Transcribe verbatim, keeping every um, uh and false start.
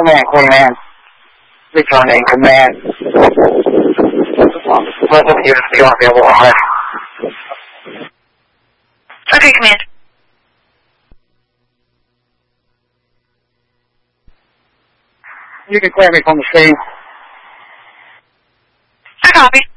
command, command. Returning command. Level units beyond available on it. Okay, command. You can clear me from the scene. I copy.